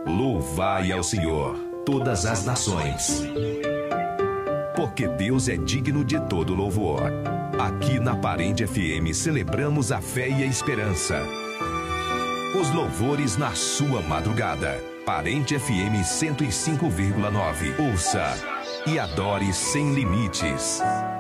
Louvai ao Senhor, todas as nações, porque Deus é digno de todo louvor. Aqui na Parente FM celebramos a fé e a esperança. Os louvores na sua madrugada. Parente FM 105,9. Ouça e adore sem limites.